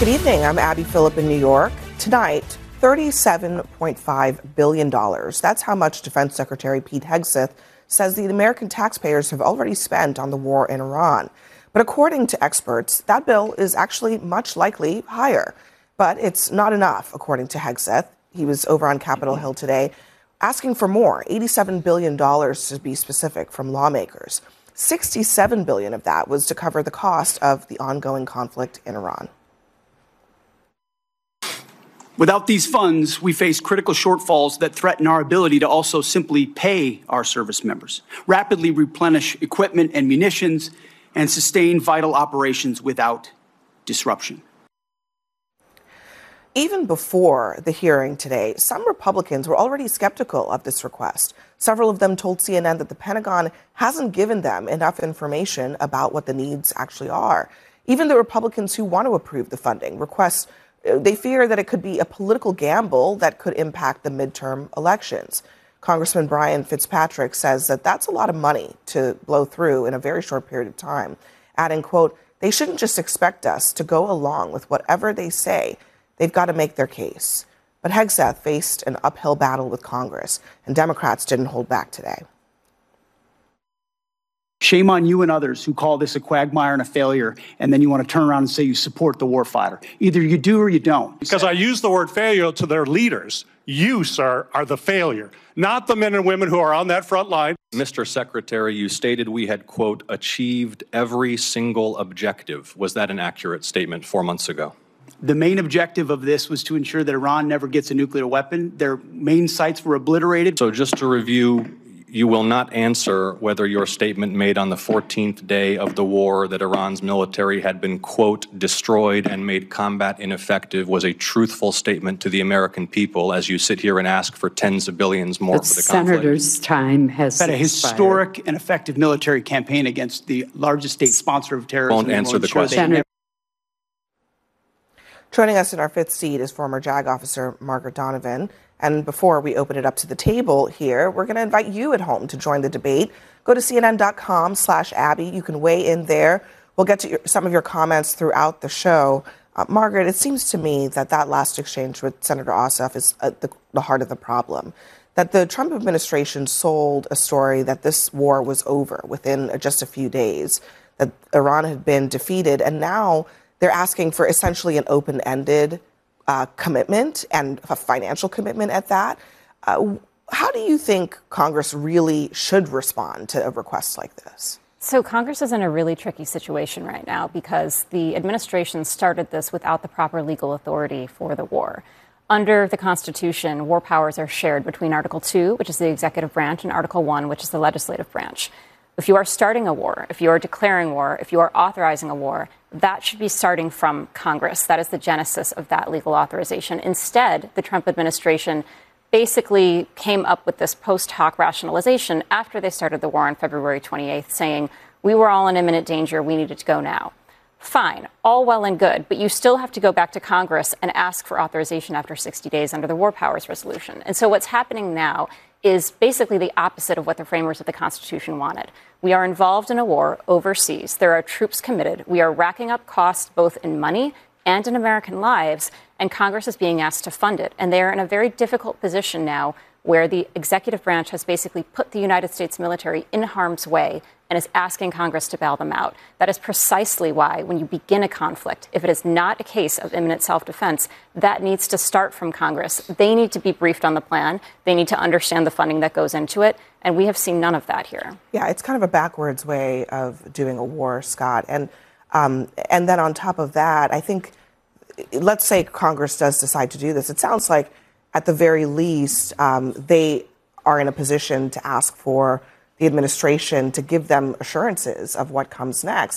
Good evening. I'm Abby Phillip in New York. Tonight, $37.5 billion. That's how much Defense Secretary Pete Hegseth says the American taxpayers have already spent on the war in Iran. But according to experts, that bill is actually much likely higher. But it's not enough, according to Hegseth. He was over on Capitol Hill today asking for more, $87 billion to be specific, from lawmakers. $67 billion of that was to cover the cost of the ongoing conflict in Iran. Without these funds, we face critical shortfalls that threaten our ability to also simply pay our service members, rapidly replenish equipment and munitions, and sustain vital operations without disruption. Even before the hearing today, some Republicans were already skeptical of this request. Several of them told CNN that the Pentagon hasn't given them enough information about what the needs actually are. Even the Republicans who want to approve the funding they fear that it could be a political gamble that could impact the midterm elections. Congressman Brian Fitzpatrick says that that's a lot of money to blow through in a very short period of time, adding, quote, "They shouldn't just expect us to go along with whatever they say. They've got to make their case." But Hegseth faced an uphill battle with Congress, and Democrats didn't hold back today. Shame on you and others who call this a quagmire and a failure, and then you want to turn around and say you support the warfighter. Either you do or you don't. Because I use the word failure to their leaders. You, sir, are the failure, not the men and women who are on that front line. Mr. Secretary, you stated we had, quote, achieved every single objective. Was that an accurate statement 4 months ago? The main objective of this was to ensure that Iran never gets a nuclear weapon. Their main sites were obliterated. So just to review, you will not answer whether your statement made on the 14th day of the war that Iran's military had been, quote, destroyed and made combat ineffective was a truthful statement to the American people as you sit here and ask for tens of billions more for the conflict. Senator's time has Had a expired. historic and effective military campaign against the largest state sponsor of terrorism. Won't answer the question. Joining us in our fifth seat is former JAG officer Margaret Donovan. And before we open it up to the table here, we're going to invite you at home to join the debate. Go to CNN.com/Abby. You can weigh in there. We'll get to some of your comments throughout the show. Margaret, it seems to me that last exchange with Senator Ossoff is the heart of the problem. That the Trump administration sold a story that this war was over within just a few days, that Iran had been defeated, and now they're asking for essentially an open-ended commitment, and a financial commitment at that. How do you think Congress really should respond to a request like this? So Congress is in a really tricky situation right now because the administration started this without the proper legal authority for the war. Under the Constitution, war powers are shared between Article 2, which is the executive branch, and Article 1, which is the legislative branch. If you are starting a war, if you are declaring war, if you are authorizing a war, that should be starting from Congress. That is the genesis of that legal authorization. Instead, the Trump administration basically came up with this post hoc rationalization after they started the war on February 28th, saying we were all in imminent danger, we needed to go now. Fine, all well and good, but you still have to go back to Congress and ask for authorization after 60 days under the War Powers Resolution. And so what's happening now is basically the opposite of what the framers of the Constitution wanted. We are involved in a war overseas. There are troops committed. We are racking up costs both in money and in American lives, and Congress is being asked to fund it. And they are in a very difficult position now where the executive branch has basically put the United States military in harm's way and is asking Congress to bail them out. That is precisely why when you begin a conflict, if it is not a case of imminent self-defense, that needs to start from Congress. They need to be briefed on the plan. They need to understand the funding that goes into it. And we have seen none of that here. Yeah, it's kind of a backwards way of doing a war, Scott. And then on top of that, I think, let's say Congress does decide to do this. It sounds like at the very least, they are in a position to ask for the administration to give them assurances of what comes next.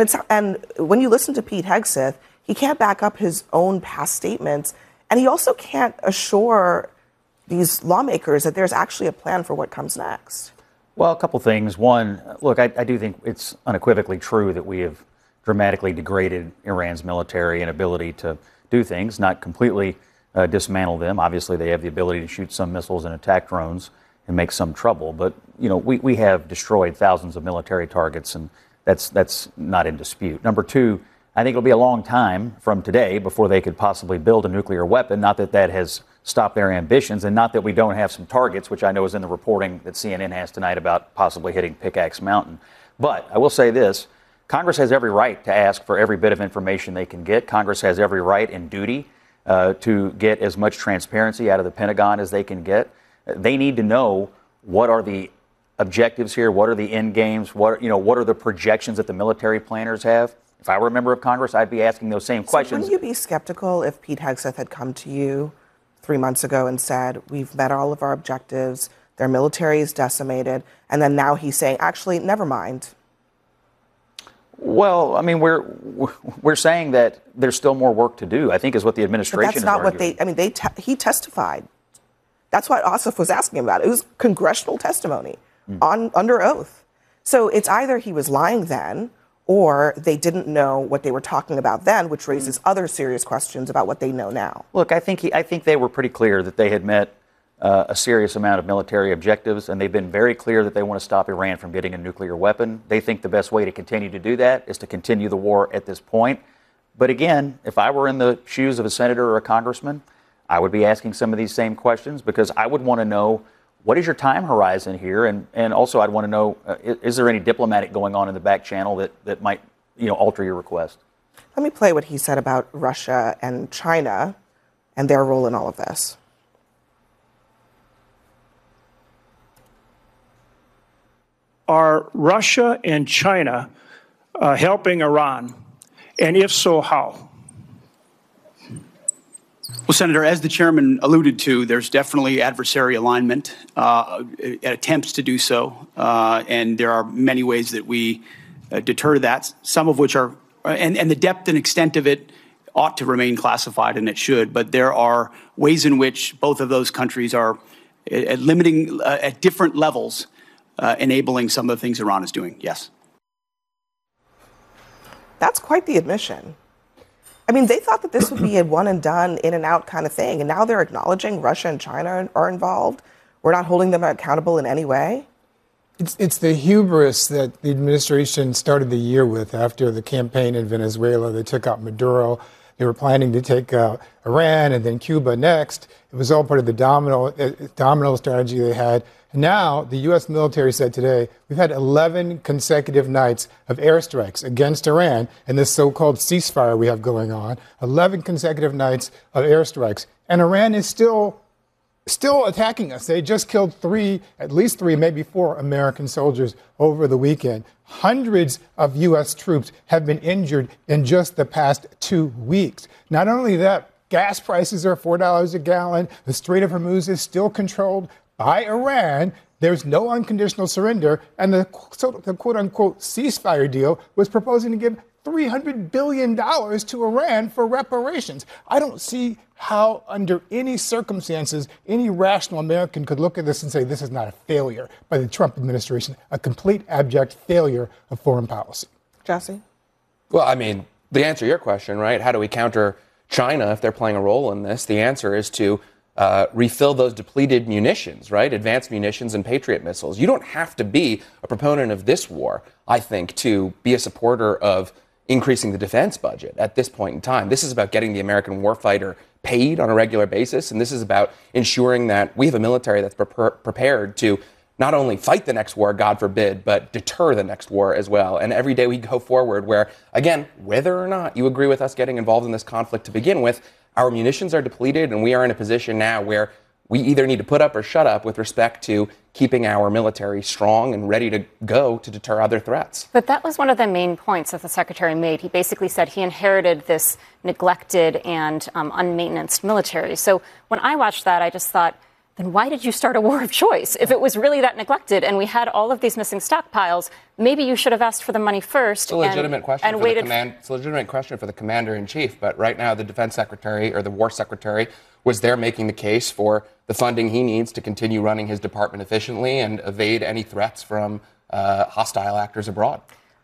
And when you listen to Pete Hegseth, he can't back up his own past statements, and he also can't assure these lawmakers that there's actually a plan for what comes next. Well, a couple things. One, look, I do think it's unequivocally true that we have dramatically degraded Iran's military and ability to do things, not completely dismantle them. Obviously, they have the ability to shoot some missiles and attack drones and make some trouble. But, you know, we have destroyed thousands of military targets, and that's not in dispute. Number two, I think it'll be a long time from today before they could possibly build a nuclear weapon. Not that that has stopped their ambitions, and not that we don't have some targets, which I know is in the reporting that CNN has tonight about possibly hitting Pickaxe Mountain. But I will say this. Congress has every right to ask for every bit of information they can get. Congress has every right and duty to get as much transparency out of the Pentagon as they can get. They need to know what are the objectives here, what are the end games, what are the projections that the military planners have. If I were a member of Congress, I'd be asking those same questions. Wouldn't you be skeptical if Pete Hegseth had come to you 3 months ago and said, we've met all of our objectives, their military is decimated, and then now he's saying, actually, never mind? Well, I mean, we're saying that there's still more work to do, I think, is what the administration is arguing. But that's not what he testified. That's what Ossoff was asking about. It was congressional testimony under oath. So it's either he was lying then, or they didn't know what they were talking about then, which raises other serious questions about what they know now. Look, I think they were pretty clear that they had met a serious amount of military objectives, and they've been very clear that they want to stop Iran from getting a nuclear weapon. They think the best way to continue to do that is to continue the war at this point. But again, if I were in the shoes of a senator or a congressman, I would be asking some of these same questions, because I would want to know, what is your time horizon here? And also I'd want to know, is there any diplomatic going on in the back channel that might, alter your request? Let me play what he said about Russia and China and their role in all of this. Are Russia and China helping Iran? And if so, how? Well, Senator, as the chairman alluded to, there's definitely adversary alignment, attempts to do so, and there are many ways that we deter that, some of which are, and the depth and extent of it ought to remain classified, and it should, but there are ways in which both of those countries are limiting at different levels, enabling some of the things Iran is doing. Yes. That's quite the admission. I mean, they thought that this would be a one and done, in and out kind of thing. And now they're acknowledging Russia and China are involved. We're not holding them accountable in any way. It's the hubris that the administration started the year with after the campaign in Venezuela. They took out Maduro. They were planning to take out Iran and then Cuba next. It was all part of the domino strategy they had. Now, the U.S. military said today, we've had 11 consecutive nights of airstrikes against Iran and this so-called ceasefire we have going on. 11 consecutive nights of airstrikes. And Iran is still attacking us. They just killed at least three, maybe four American soldiers over the weekend. Hundreds of U.S. troops have been injured in just the past 2 weeks. Not only that, gas prices are $4 a gallon. The Strait of Hormuz is still controlled by Iran. There's no unconditional surrender. And the quote-unquote ceasefire deal was proposing to give $300 billion to Iran for reparations. I don't see how, under any circumstances, any rational American could look at this and say this is not a failure by the Trump administration, a complete abject failure of foreign policy. Jesse? Well, I mean, the answer to your question, right? How do we counter China if they're playing a role in this? The answer is to refill those depleted munitions, right? Advanced munitions and Patriot missiles. You don't have to be a proponent of this war, I think, to be a supporter of increasing the defense budget at this point in time. This is about getting the American warfighter paid on a regular basis, and this is about ensuring that we have a military that's prepared to not only fight the next war, God forbid, but deter the next war as well. And every day we go forward where, again, whether or not you agree with us getting involved in this conflict to begin with, our munitions are depleted, and we are in a position now where we either need to put up or shut up with respect to keeping our military strong and ready to go to deter other threats. But that was one of the main points that the secretary made. He basically said he inherited this neglected and unmaintenanced military. So when I watched that, I just thought, then why did you start a war of choice? If it was really that neglected and we had all of these missing stockpiles, maybe you should have asked for the money first. It's a legitimate question for the command. It's a legitimate question for the commander in chief. But right now, the defense secretary or the war secretary was there making the case for the funding he needs to continue running his department efficiently and evade any threats from hostile actors abroad.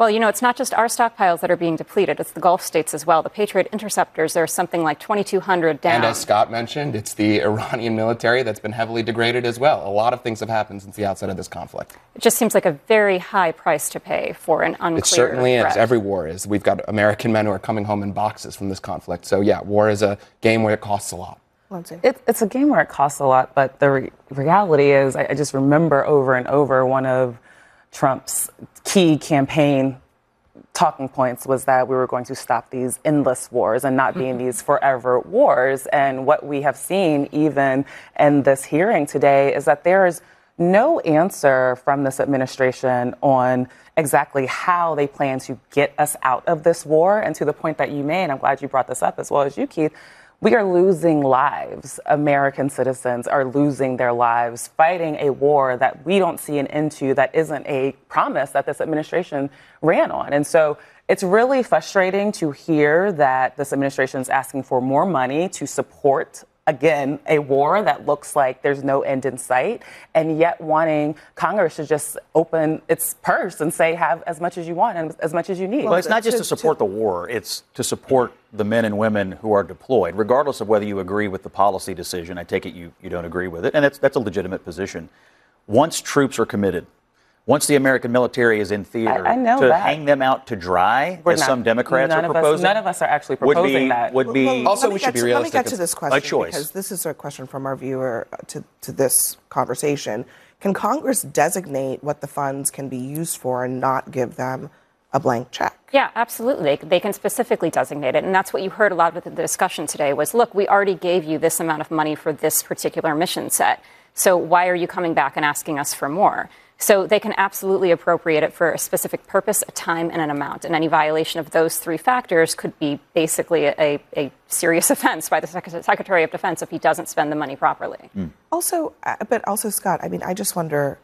Well, you know, it's not just our stockpiles that are being depleted. It's the Gulf states as well. The Patriot interceptors, there's something like 2,200 down. And as Scott mentioned, it's the Iranian military that's been heavily degraded as well. A lot of things have happened since the outset of this conflict. It just seems like a very high price to pay for an unclear It certainly threat. is. Every war is. We've got American men who are coming home in boxes from this conflict. So, yeah, war is a game where it costs a lot. It's a game where it costs a lot, but the reality is, I just remember over and over one of Trump's key campaign talking points was that we were going to stop these endless wars and not be in these forever wars. And what we have seen even in this hearing today is that there is no answer from this administration on exactly how they plan to get us out of this war. And to the point that you made, I'm glad you brought this up as well as you, Keith, we are losing lives. American citizens are losing their lives fighting a war that we don't see an end to, that isn't a promise that this administration ran on. And so it's really frustrating to hear that this administration is asking for more money to support, again, a war that looks like there's no end in sight, and yet wanting Congress to just open its purse and say, have as much as you want and as much as you need. Well, it's not just to support the war. It's to support the men and women who are deployed, regardless of whether you agree with the policy decision. I take it you don't agree with it, and that's a legitimate position. Once troops are committed, once the American military is in theater, hang them out to dry, some Democrats are proposing. None of us are actually proposing that. Also, we should be realistic. Let me get to this question, a choice. because this is a question from our viewer to this conversation. Can Congress designate what the funds can be used for and not give them a blank check? Yeah, absolutely. They can specifically designate it. And that's what you heard a lot of the discussion today was, look, we already gave you this amount of money for this particular mission set. So why are you coming back and asking us for more? So they can absolutely appropriate it for a specific purpose, a time, and an amount. And any violation of those three factors could be basically a serious offense by the Secretary of Defense if he doesn't spend the money properly. Also, Scott, I mean, I just wonder,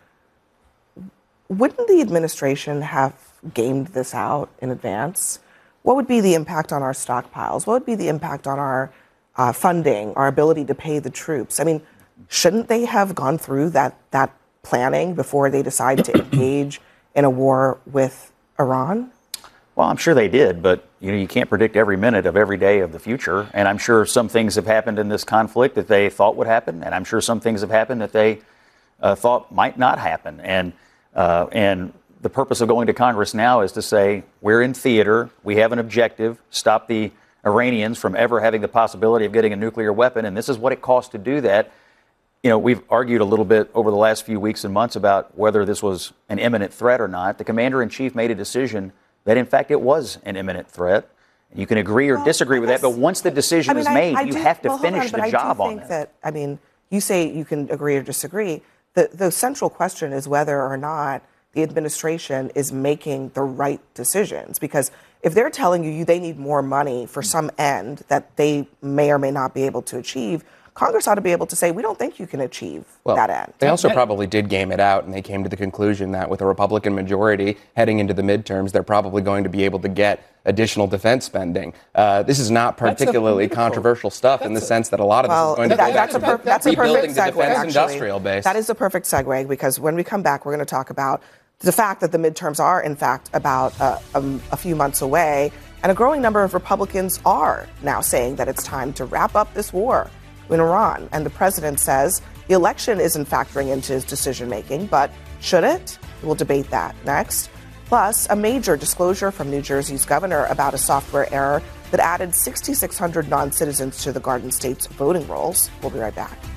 wouldn't the administration have gamed this out in advance? What would be the impact on our stockpiles? What would be the impact on our funding, our ability to pay the troops? I mean, shouldn't they have gone through that planning before they decide to engage in a war with Iran? Well, I'm sure they did, but you can't predict every minute of every day of the future. And I'm sure some things have happened in this conflict that they thought would happen, and I'm sure some things have happened that they thought might not happen. And the purpose of going to Congress now is to say, we're in theater, we have an objective, stop the Iranians from ever having the possibility of getting a nuclear weapon, and this is what it costs to do that. You know, we've argued a little bit over the last few weeks and months about whether this was an imminent threat or not. The commander-in-chief made a decision that, in fact, it was an imminent threat. You can agree or disagree with that, but once the decision is made, you have to finish the job on it. I mean, you say you can agree or disagree. The central question is whether or not the administration is making the right decisions. Because if they're telling you they need more money for some end that they may or may not be able to achieve, Congress ought to be able to say, we don't think you can achieve that end. They also probably did game it out, and they came to the conclusion that with a Republican majority heading into the midterms, they're probably going to be able to get additional defense spending. This is not particularly controversial stuff in the sense that a lot of this is going to go back to rebuilding the defense industrial base. That is the perfect segue, because when we come back, we're going to talk about the fact that the midterms are, in fact, about a few months away, and a growing number of Republicans are now saying that it's time to wrap up this war in Iran. And the president says the election isn't factoring into his decision-making, but should it? We'll debate that next. Plus, a major disclosure from New Jersey's governor about a software error that added 6,600 non-citizens to the Garden State's voting rolls. We'll be right back.